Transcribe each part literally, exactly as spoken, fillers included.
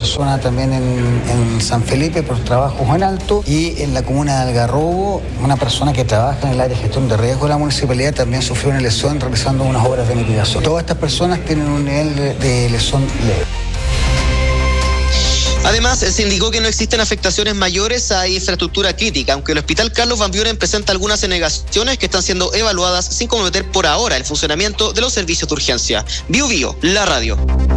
persona también en, en San Felipe por trabajos en alto, y en la comuna de Algarrobo, una persona que trabaja en el área de gestión de riesgo de la municipalidad también sufrió una lesión realizando unas obras de mitigación. Todas estas personas tienen un nivel de, de lesión leve. Además, se indicó que no existen afectaciones mayores a infraestructura crítica, aunque el Hospital Carlos Van Buren presenta algunas denegaciones que están siendo evaluadas sin comprometer por ahora el funcionamiento de los servicios de urgencia. Bio Bio, la radio.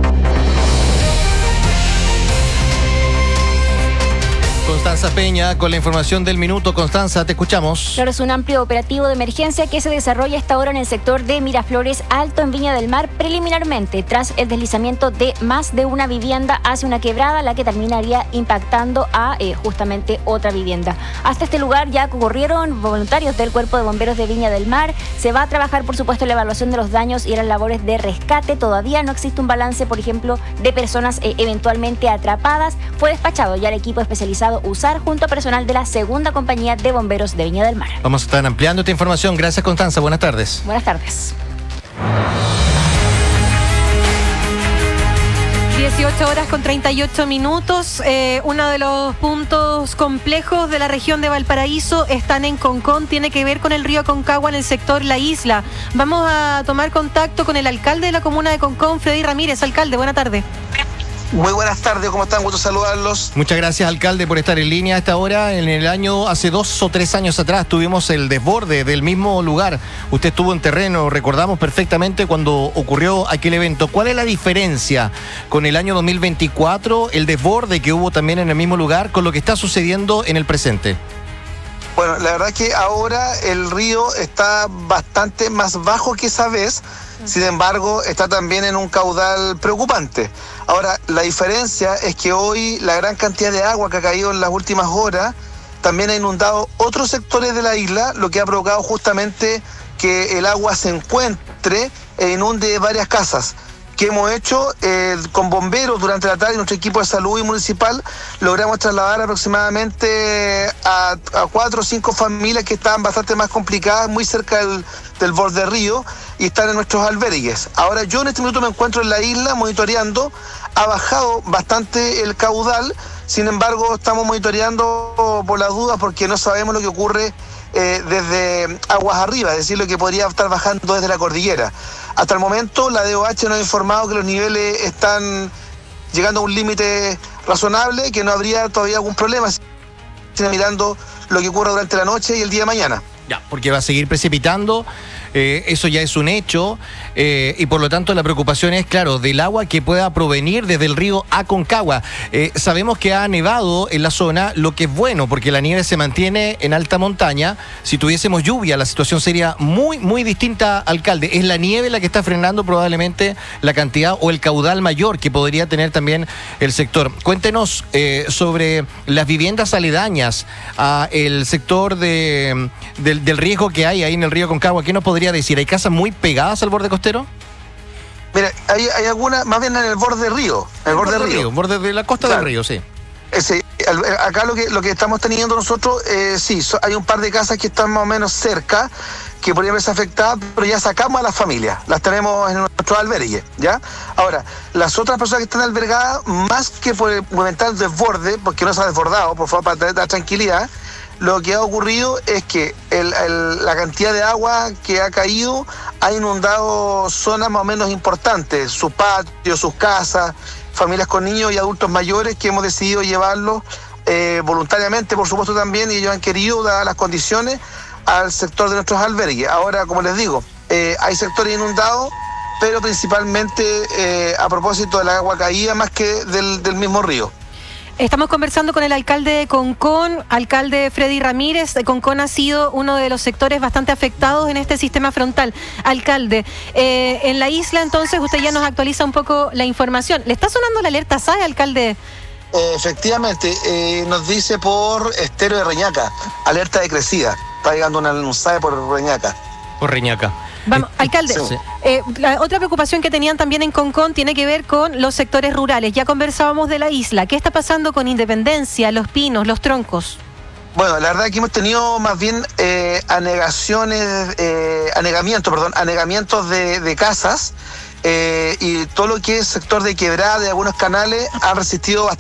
Constanza Peña con la información del minuto. Constanza, te escuchamos. Claro, es un amplio operativo de emergencia que se desarrolla hasta ahora en el sector de Miraflores Alto, en Viña del Mar, preliminarmente tras el deslizamiento de más de una vivienda hacia una quebrada, la que terminaría impactando a eh, justamente otra vivienda. Hasta este lugar ya concurrieron voluntarios del Cuerpo de Bomberos de Viña del Mar. Se va a trabajar, por supuesto, en la evaluación de los daños y en las labores de rescate. Todavía no existe un balance, por ejemplo, de personas eh, eventualmente atrapadas. Fue despachado ya el equipo especializado USAR junto a personal de la segunda compañía de bomberos de Viña del Mar. Vamos a estar ampliando esta información. Gracias, Constanza. Buenas tardes. Buenas tardes. dieciocho horas con treinta y ocho minutos. Eh, uno de los puntos complejos de la región de Valparaíso están en Concón. Tiene que ver con el río Aconcagua en el sector La Isla. Vamos a tomar contacto con el alcalde de la comuna de Concón, Freddy Ramírez. Alcalde, buena tarde. Muy buenas tardes, ¿cómo están? Gusto saludarlos. Muchas gracias, alcalde, por estar en línea a esta hora. En el año, hace dos o tres años atrás, tuvimos el desborde del mismo lugar. Usted estuvo en terreno, recordamos perfectamente cuando ocurrió aquel evento. ¿Cuál es la diferencia con el año dos mil veinticuatro, el desborde que hubo también en el mismo lugar, con lo que está sucediendo en el presente? Bueno, la verdad es que ahora el río está bastante más bajo que esa vez. Sin embargo, está también en un caudal preocupante. Ahora, la diferencia es que hoy la gran cantidad de agua que ha caído en las últimas horas también ha inundado otros sectores de la isla, lo que ha provocado justamente que el agua se encuentre e inunde varias casas. ¿Qué hemos hecho? Eh, con bomberos durante la tarde, nuestro equipo de salud y municipal, logramos trasladar aproximadamente a, a cuatro o cinco familias que estaban bastante más complicadas, muy cerca del, del borde del río, y están en nuestros albergues. Ahora yo en este minuto me encuentro en la isla monitoreando. Ha bajado bastante el caudal, sin embargo estamos monitoreando por las dudas porque no sabemos lo que ocurre eh, desde aguas arriba, es decir, lo que podría estar bajando desde la cordillera. Hasta el momento la D O H nos ha informado que los niveles están llegando a un límite razonable, que no habría todavía algún problema, sino mirando lo que ocurre durante la noche y el día de mañana. Ya, porque va a seguir precipitando, eh, eso ya es un hecho, eh, y por lo tanto la preocupación es, claro, del agua que pueda provenir desde el río Aconcagua. Eh, sabemos que ha nevado en la zona, lo que es bueno, porque la nieve se mantiene en alta montaña. Si tuviésemos lluvia, la situación sería muy, muy distinta, alcalde. Es la nieve la que está frenando probablemente la cantidad o el caudal mayor que podría tener también el sector. Cuéntenos eh, sobre las viviendas aledañas a el sector de, del, del riesgo que hay ahí en el río Aconcagua. ¿Qué nos podría decir? ¿Hay casas muy pegadas al borde costero? Mira, hay, hay algunas, más bien en el borde del río. En el borde del río. río. Borde de la costa claro. del río, sí. Ese, acá lo que, lo que estamos teniendo nosotros, eh, sí, so, hay un par de casas que están más o menos cerca, que podrían verse afectadas, pero ya sacamos a las familias, las tenemos en nuestros albergues, ¿ya? Ahora, las otras personas que están albergadas, más que por el momentáneo desborde, porque no se ha desbordado, por favor, para tener la tranquilidad, lo que ha ocurrido es que el, el, la cantidad de agua que ha caído ha inundado zonas más o menos importantes, sus patios, sus casas, familias con niños y adultos mayores que hemos decidido llevarlos eh, voluntariamente, por supuesto también, y ellos han querido, dadas las condiciones, al sector de nuestros albergues. Ahora, como les digo, eh, hay sectores inundados, pero principalmente eh, a propósito del agua caída más que del, del mismo río. Estamos conversando con el alcalde de Concón, alcalde Freddy Ramírez. Concón ha sido uno de los sectores bastante afectados en este sistema frontal. Alcalde, eh, en la isla entonces usted ya nos actualiza un poco la información. ¿Le está sonando la alerta S A E, alcalde? Eh, efectivamente, eh, nos dice por Estero de Reñaca, alerta de crecida. Está llegando una, un S A E por Reñaca. Por Reñaca. Vamos, alcalde, Sí. eh, la otra preocupación que tenían también en Concón tiene que ver con los sectores rurales. Ya conversábamos de la isla. ¿Qué está pasando con Independencia, Los Pinos, Los Troncos? Bueno, la verdad es que hemos tenido más bien eh, anegaciones, eh, anegamiento, perdón, anegamientos de, de casas eh, y todo lo que es sector de quebrada de algunos canales ha resistido bastante.